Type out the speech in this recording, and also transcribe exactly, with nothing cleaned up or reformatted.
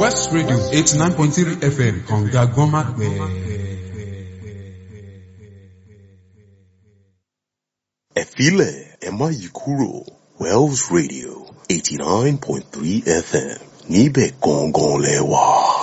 West Radio eighty nine point three F M Kànga Gbọ́nmápẹ̀. Ẹ filẹ̀ ẹ má yí kúrò, Wells Radio eighty nine point three F M níbẹ̀ gangan lẹ wà.